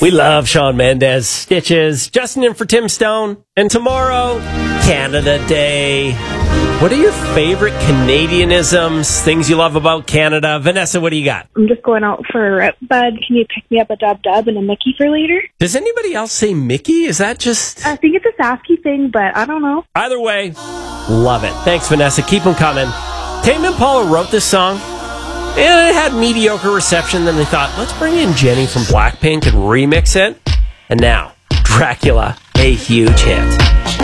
We love Shawn Mendes. Stitches. Justin in for Tim Stone. And tomorrow, Canada Day. What are your favorite Canadianisms, things you love about Canada? Vanessa, what do you got? I'm just going out for a rip, bud. Can you pick me up a dub and a Mickey for later? Does anybody else say Mickey? Is that just... I think it's a Sasky thing, but I don't know. Either way, love it. Thanks, Vanessa. Keep them coming. Tame Impala wrote this song, and it had mediocre reception. Then they thought, let's bring in Jenny from Blackpink and remix it. And now, Dracula, a huge hit.